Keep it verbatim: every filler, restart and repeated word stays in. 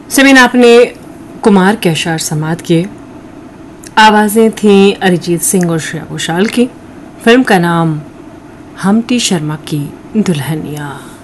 समीन, आपने कुमार के अशार समात किए। आवाज़ें थीं अरिजीत सिंह और श्रेया घोषाल की। फिल्म का नाम हम टी शर्मा की दुल्हनिया।